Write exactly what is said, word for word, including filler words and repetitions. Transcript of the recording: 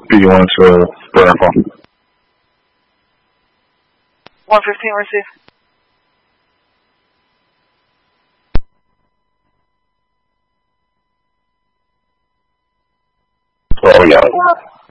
B one to burner phone. one fifteen, receive. Well, we got it.